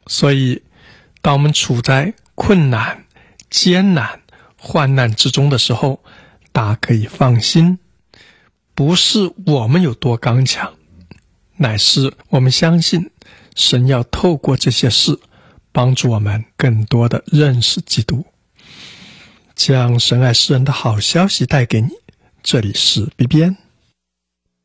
所以当我们处在困难、艰难、患难之中的时候，大家可以放心，不是我们有多刚强，乃是我们相信神要透过这些事帮助我们更多的认识基督，将神爱世人的好消息带给你。这里是 BBN。